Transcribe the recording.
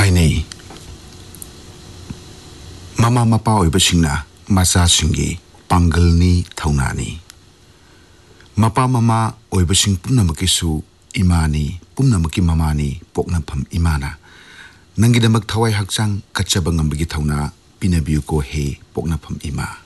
Hainei Mama mapa oibasingna macha singi pangalni thaunani Mapa mama oibasing pumnamakisu imani pumnamaki mamani poknapham imana Nangidamak thawai hakchang kachaba ngambagi thauna pinabiu ko he poknapham ima